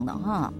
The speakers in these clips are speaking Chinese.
了哈。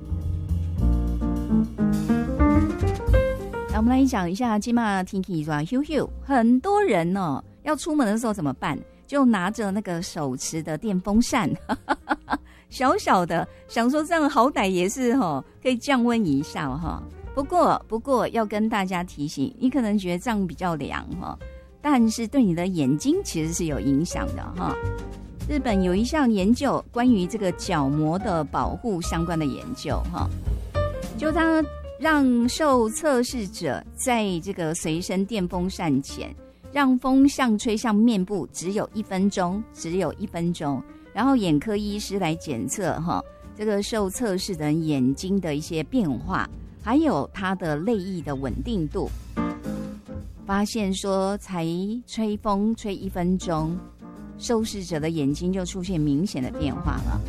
那我们来讲一下今嘛天气转咻咻，很多人哦要出门的时候怎么办？就拿着那个手持的电风扇，小小的，想说这样好歹也是可以降温一下哈。不过要跟大家提醒，你可能觉得这样比较凉哈，但是对你的眼睛其实是有影响的哈。日本有一项研究关于这个角膜的保护相关的研究哈，就它让受测试者在这个随身电风扇前，让风吹向面部只有1分钟，然后眼科医师来检测这个受测试的人眼睛的一些变化，还有他的泪液的稳定度，发现说才吹风吹1分钟，受试者的眼睛就出现明显的变化了。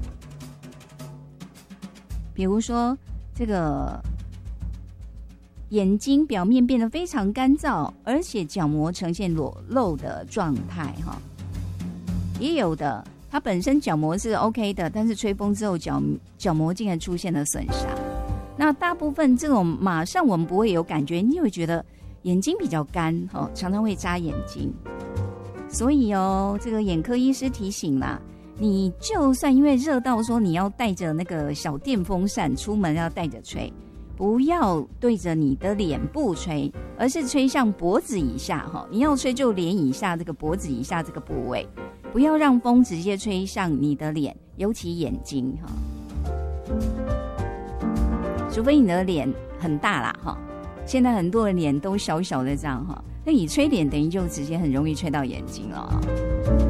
比如说这个眼睛表面变得非常干燥，而且角膜呈现裸露的状态哈。也有的它本身角膜是 OK 的，但是吹风之后角膜竟然出现了损伤。那大部分这种马上我们不会有感觉，你会觉得眼睛比较干常常会眨眼睛。所以这个眼科医师提醒啦，你就算因为热到说你要带着那个小电风扇出门要带着吹，不要对着你的脸部吹，而是吹向脖子以下你要吹就脸以下这个脖子以下这个部位，不要让风直接吹向你的脸，尤其眼睛除非你的脸很大啦现在很多人脸都小小的这样那你吹脸等于就直接很容易吹到眼睛了